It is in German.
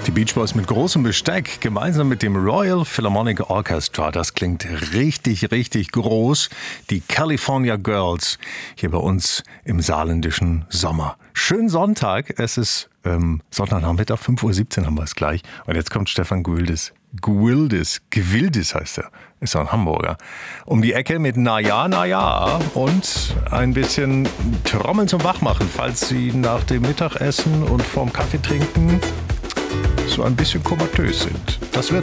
Die Beach Boys mit großem Besteck, gemeinsam mit dem Royal Philharmonic Orchestra. Das klingt richtig, richtig groß. Die California Girls hier bei uns im saarländischen Sommer. Schönen Sonntag, es ist Sonntagnachmittag, 5:17 Uhr haben wir es gleich. Und jetzt kommt Stefan Gwildes heißt er, ist doch ein Hamburger, um die Ecke mit Na ja und ein bisschen Trommeln zum Wachmachen, falls Sie nach dem Mittagessen und vorm Kaffee trinken so ein bisschen komatös sind. Das wird